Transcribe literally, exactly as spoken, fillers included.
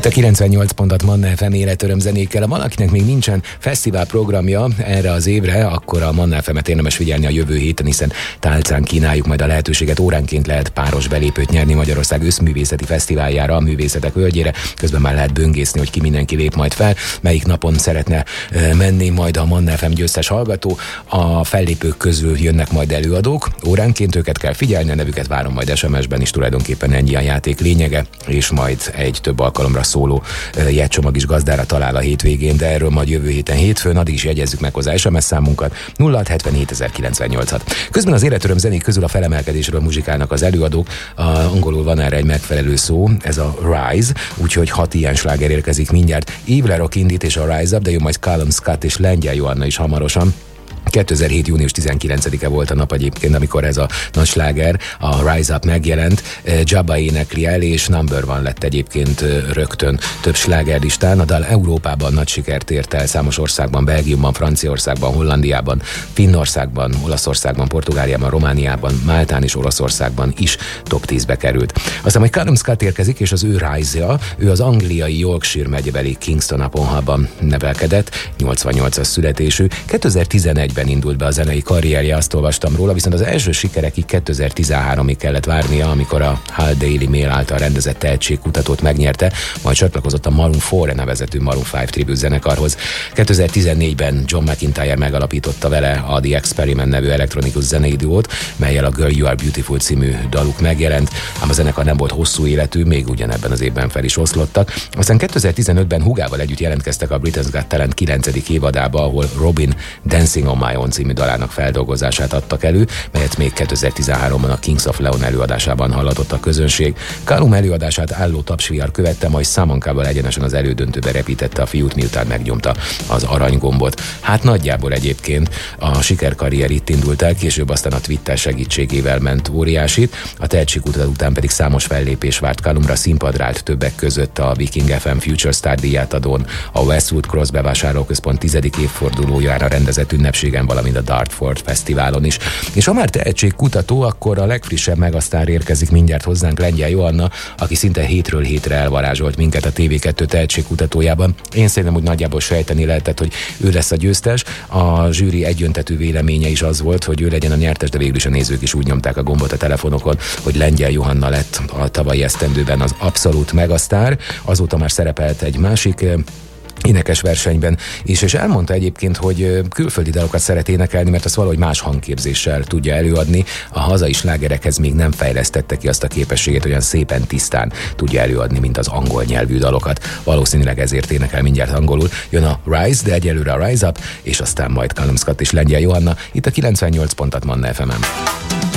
Itt a kilencvennyolc pontot Manna ef em életöröm zenékkel. Ha valakinek még nincsen fesztivál programja erre az évre, akkor a Manna ef emet érdemes figyelni a jövő héten, hiszen tálcán kínáljuk majd a lehetőséget. Óránként lehet páros belépőt nyerni Magyarország őszművészeti fesztiváljára, a művészetek völgyére. Közben már lehet böngészni, hogy ki mindenki lép majd fel, melyik napon szeretne menni majd a Manna ef em győztes hallgató. A fellépők közül jönnek majd előadók. Óránként őket kell figyelni, a nevüket várom majd es em es-ben is, tulajdonképpen ennyi a játék lényege, és majd egy több alkalomra szóló jegycsomag is gazdára talál a hétvégén, de erről majd jövő héten hétfőn, addig is jegyezzük meg hozzá es em es számunkat nulla hat hetvenhét ezerkilencszáznyolcvanhat. Közben az életöröm zenék közül a felemelkedésről muzsikálnak az előadók, a angolul van erre egy megfelelő szó, ez a Rise, úgyhogy hat ilyen sláger érkezik mindjárt. Yves Leroy indít és a Rise Up, de jó majd Callum Scott és Lengyel Johanna is hamarosan. kétezer-hét. június tizenkilencedike volt a nap egyébként, amikor ez a nagy sláger, a Rise Up megjelent. Jabba énekli el, és number one lett egyébként rögtön több slágerlistán. A dal Európában nagy sikert ért el, számos országban, Belgiumban, Franciaországban, Hollandiában, Finnországban, Olaszországban, Portugáliában, Romániában, Máltán és Oroszországban is top tízbe került. Aztán majd Callum Scott érkezik, és az ő Rise-ja, ő az angliai Yorkshire megyebeli Kingston upon Hullban nevelkedett, nyolcvannyolcas születésű. kétezer-tizenegyben indult be a zenei karrierje, azt olvastam róla, viszont az első sikerekig kétezer-tizenháromig kellett várnia, amikor a Hull Daily Mail által rendezett tehetségkutatót megnyerte, majd csatlakozott a Maroon négy nevezetű Maroon öt tribute zenekarhoz. kétezer-tizennégyben John McIntyre megalapította vele a The Experiment nevű elektronikus zenei duót, mellyel a Girl You Are Beautiful című daluk megjelent, ám a zenekar nem volt hosszú életű, még ugyanebben az évben fel is oszlottak. Aztán kétezer-tizenötben hugával együtt jelentkeztek a Britain's Got Talent kilencedik évadába, ahol Robin Dancing on My Own című dalának feldolgozását adtak elő, melyet még kétezer-tizenháromban a Kings of Leon előadásában hallatott a közönség. Callum előadását álló tapsvihar követte, majd számonkával egyenesen az elődöntőbe repítette a fiút, miután megnyomta az aranygombot. Hát nagyjából egyébként a sikerkarrier itt indult el, később aztán a Twitter segítségével ment óriásit, a tehetségkutató után pedig számos fellépés várt Callumra, színpadra állt többek között a Viking ef em Future Star díját adón, a Westwood Cross bevásárlóközpont tizedik évfordulójára rendezett ünnepségen, valamint a Dartford Fesztiválon is. És ha már tehetségkutató, akkor a legfrissebb megasztár érkezik mindjárt hozzánk, Lengyel Johanna, aki szinte hétről hétre elvarázsolt minket a té vé kettő tehetségkutatójában. Én szerintem úgy nagyjából sejteni lehetett, hogy ő lesz a győztes. A zsűri egyöntetű véleménye is az volt, hogy ő legyen a nyertes, de végül is a nézők is úgy nyomták a gombot a telefonokon, hogy Lengyel Johanna lett a tavalyi esztendőben az abszolút megasztár. Azóta már szerepelt egy másik énekes versenyben is, és elmondta egyébként, hogy külföldi dalokat szeret énekelni, mert azt valahogy más hangképzéssel tudja előadni. A hazai slágerekhez még nem fejlesztette ki azt a képességet, hogy olyan szépen tisztán tudja előadni, mint az angol nyelvű dalokat. Valószínűleg ezért énekel mindjárt angolul. Jön a Rise, de egyelőre a Rise Up, és aztán majd Callum Scott és Lengyel Johanna, itt a kilencvennyolc pontot Manna ef emen.